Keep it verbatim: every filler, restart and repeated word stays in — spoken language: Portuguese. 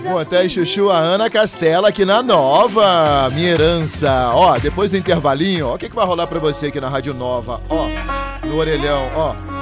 Motéis Chuchu, a Ana Castela aqui na Nova, minha herança. Ó, depois do intervalinho, ó, o que, que vai rolar pra você aqui na Rádio Nova? Ó, no orelhão, ó.